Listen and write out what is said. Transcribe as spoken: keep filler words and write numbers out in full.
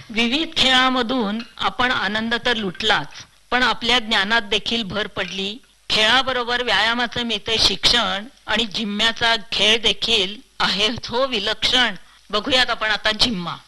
विविध खेळामधून आपण आनंद तर लुटलाच, पण आपल्या ज्ञानात देखील भर पडली. खेळाबरोबर व्यायामाचं मिळते शिक्षण आणि जिम्म्याचा खेळ देखील आहे तो विलक्षण. बघूयात आपण आता जिम्मा.